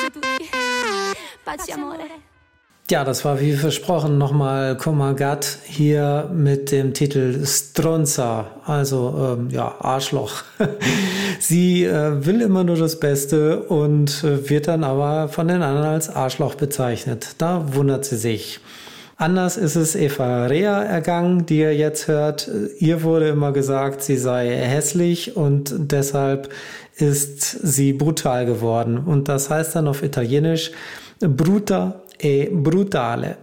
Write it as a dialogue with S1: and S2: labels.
S1: Ja, das war wie versprochen nochmal Comagat hier mit dem Titel Stronza, also Arschloch. Sie will immer nur das Beste und wird dann aber von den anderen als Arschloch bezeichnet. Da wundert sie sich. Anders ist es Eva Rea ergangen, die ihr jetzt hört. Ihr wurde immer gesagt, sie sei hässlich und deshalb ist sie brutal geworden. Und das heißt dann auf Italienisch Brutta e brutale.